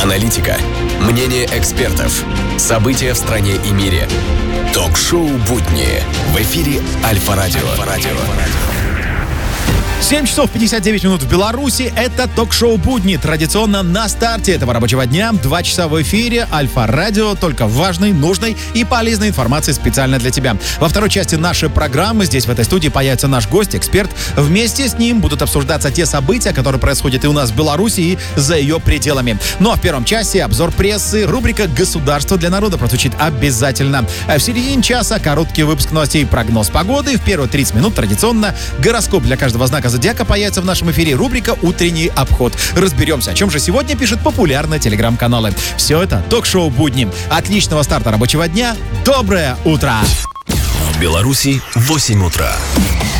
Аналитика, мнение экспертов, события в стране и мире. Ток-шоу «Будни» в эфире Альфа-Радио. 7 часов 59 минут в Беларуси. Это ток-шоу «Будни». Традиционно на старте этого рабочего дня. 2 часа в эфире Альфа-Радио. Только важной, нужной и полезной информации специально для тебя. Во второй части нашей программы здесь, в этой студии, появится наш гость, эксперт. Вместе с ним будут обсуждаться те события, которые происходят и у нас в Беларуси, и за ее пределами. Ну а в первом часе обзор прессы, рубрика «Государство для народа» прозвучит обязательно. А в середине часа короткий выпуск новостей, прогноз погоды. В первые 30 минут традиционно гороскоп для каждого знака зодиака появится в нашем эфире, рубрика «Утренний обход». Разберемся, о чем же сегодня пишут популярные телеграм-каналы. Все это ток-шоу «Будни». Отличного старта рабочего дня. Доброе утро! В Беларуси 8 утра.